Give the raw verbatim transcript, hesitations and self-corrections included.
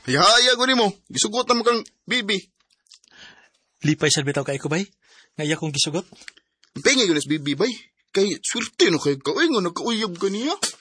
Hayaya ko ni mo. Gisugot na mo kang bibi. Lipay sad bitaw kay ko bay. Ngaya kong gisugot. Pengay ko nas bibi bay. Kay swerte no kay ka. Uy nga nagkauyab ka niya.